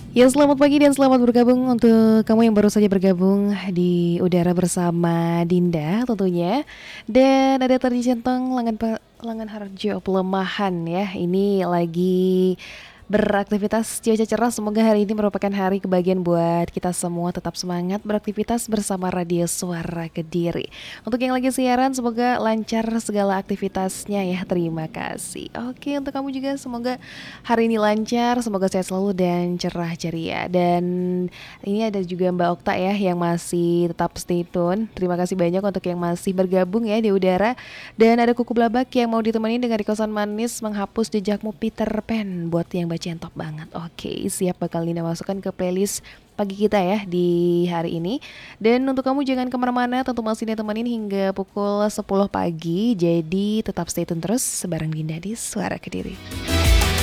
Ya, selamat pagi dan selamat bergabung untuk kamu yang baru saja bergabung di udara bersama Dinda tentunya. Dan ada tadi centang lengan harjo pelemahan ya. Ini lagi beraktivitas cuaca cerah. Semoga hari ini merupakan hari kebahagiaan buat kita semua. Tetap semangat beraktivitas bersama Radio Suara Kediri. Untuk yang lagi siaran, semoga lancar segala aktivitasnya ya. Terima kasih. Oke, untuk kamu juga semoga hari ini lancar, semoga sehat selalu dan cerah ceria. Dan ini ada juga Mbak Okta ya yang masih tetap stay tune. Terima kasih banyak untuk yang masih bergabung ya di udara. Dan ada Kuku Blabak yang mau ditemani dengan Kosan Manis menghapus jejakmu Peter Pan buat yang baca yang top banget. Oke, siap bakal Nina masukkan ke playlist pagi kita ya di hari ini. Dan untuk kamu jangan kemana-mana, tentu masih ditemenin hingga pukul 10 pagi. Jadi tetap stay tune terus sebareng Dinda di Suara Kediri.